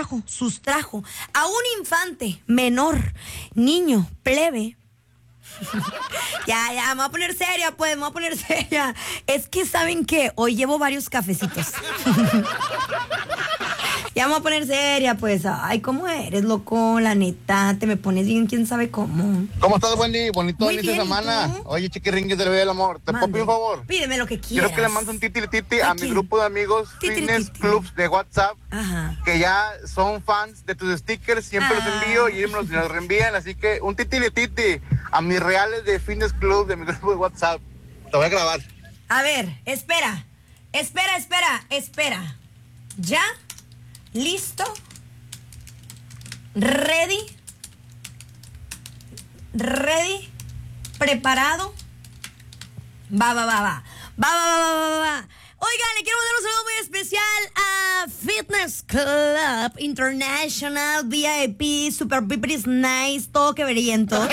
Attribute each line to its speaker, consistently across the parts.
Speaker 1: sustrajo a un infante menor, niño, plebe. Ya, me voy a poner seria, pues, me voy a poner seria. Es que, ¿saben qué? Hoy llevo varios cafecitos. Ya me voy a poner seria, pues. Ay, ¿cómo eres, loco? La neta, te me pones bien, quién sabe cómo.
Speaker 2: ¿Cómo estás, Wendy? Bonito
Speaker 1: Muy
Speaker 2: inicio de
Speaker 1: bien,
Speaker 2: semana.
Speaker 1: ¿y tú?
Speaker 2: Oye, Chiquiringuis del Bebé del Amor, ¿te puedo pedir un favor?
Speaker 1: Pídeme lo que quieras.
Speaker 2: Quiero que le mandes un titi a mi
Speaker 1: quién?
Speaker 2: grupo de amigos Fitness
Speaker 1: Titi.
Speaker 2: Clubs de WhatsApp,
Speaker 1: Ajá.
Speaker 2: que ya son fans de tus stickers, siempre los envío y ellos me los reenvían, así que un titi a mis reales de Fitness Club de mi grupo de WhatsApp. Te voy a grabar.
Speaker 1: A ver, espera. ¿Ya? ¿Listo? ¿Ready? ¿Preparado? Va. Oigan, le quiero mandar un saludo muy especial a Fitness Club International VIP Super Piperis Nice Toque Verientos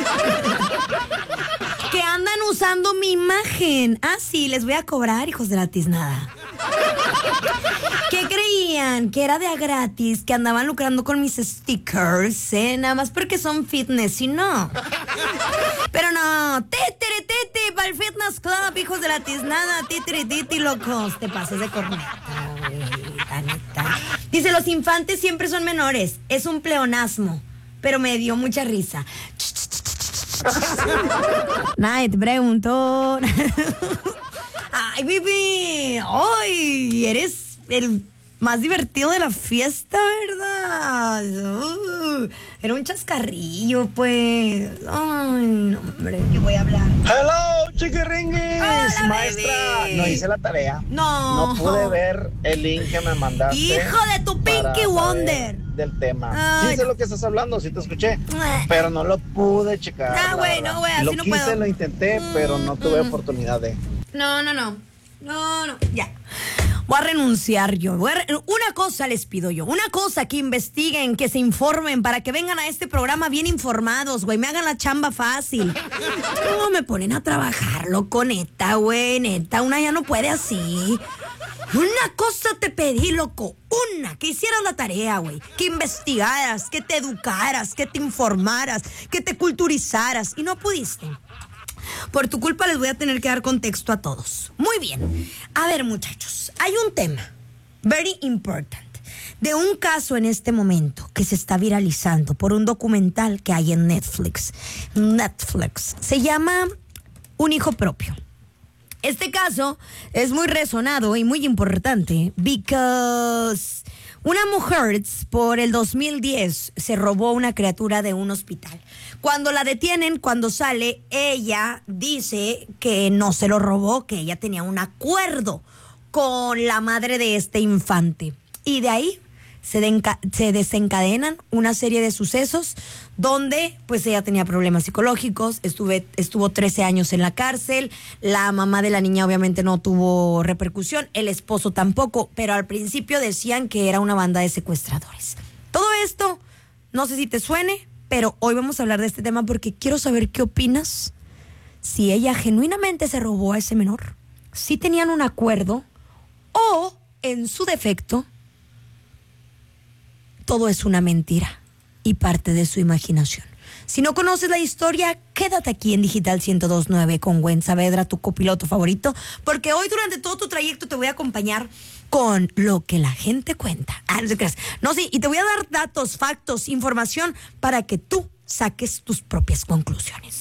Speaker 1: que andan usando mi imagen. Ah, sí, les voy a cobrar, hijos de la tiznada. ¿Qué creían? Que era de a gratis, que andaban lucrando con mis stickers, nada más porque son fitness y no. Pero no, titi para el Fitness Club, hijos de la tiznada, titi, locos. Te pasas de corneta, güey, la neta. Dice, los infantes siempre son menores, es un pleonasmo, pero me dio mucha risa. Nadie te preguntó. Ay, Bibi, ay, eres el más divertido de la fiesta, ¿verdad? Era un chascarrillo, pues. Ay, no, hombre, ¿qué voy a hablar?
Speaker 3: Hello, Chiquiringuis.
Speaker 1: Hola,
Speaker 3: maestra.
Speaker 1: baby.
Speaker 3: No hice la tarea.
Speaker 1: No.
Speaker 3: No pude ver el link que me mandaste.
Speaker 1: Hijo de tu Pinky Wonder.
Speaker 3: Del tema.
Speaker 1: Ay,
Speaker 3: Sí sé
Speaker 1: no.
Speaker 3: lo que estás hablando, sí te escuché.
Speaker 1: Ay.
Speaker 3: Pero no lo pude checar.
Speaker 1: No, güey, así
Speaker 3: Lo
Speaker 1: no
Speaker 3: quise,
Speaker 1: puedo.
Speaker 3: lo intenté, pero no tuve oportunidad de.
Speaker 1: No, ya. Voy a renunciar yo. Una cosa les pido yo. Una cosa, que investiguen, que se informen, para que vengan a este programa bien informados, güey. Me hagan la chamba fácil. No, me ponen a trabajar, loco, neta, güey, neta. Una ya no puede así. Una cosa te pedí, loco. Que hicieras la tarea, güey. Que investigaras, que te educaras, que te informaras, que te culturizaras. Y no pudiste. Por tu culpa les voy a tener que dar contexto a todos. Muy bien. A ver, muchachos, hay un tema very important de un caso en este momento que se está viralizando por un documental que hay en Netflix. Se llama Un hijo propio. Este caso es muy resonado y muy importante because una mujer por el 2010 se robó una criatura de un hospital. Cuando la detienen, cuando sale, ella dice que no se lo robó, que ella tenía un acuerdo con la madre de este infante. Y de ahí se desencadenan una serie de sucesos donde pues ella tenía problemas psicológicos, estuvo 13 años en la cárcel, la mamá de la niña obviamente no tuvo repercusión, el esposo tampoco, pero al principio decían que era una banda de secuestradores. Todo esto, no sé si te suene, pero hoy vamos a hablar de este tema porque quiero saber qué opinas. Si ella genuinamente se robó a ese menor, si tenían un acuerdo o, en su defecto, todo es una mentira y parte de su imaginación. Si no conoces la historia, quédate aquí en Digital 102.9 con Gwen Saavedra, tu copiloto favorito, porque hoy durante todo tu trayecto te voy a acompañar con lo que la gente cuenta. No te creas. No, sí, y te voy a dar datos, factos, información para que tú saques tus propias conclusiones.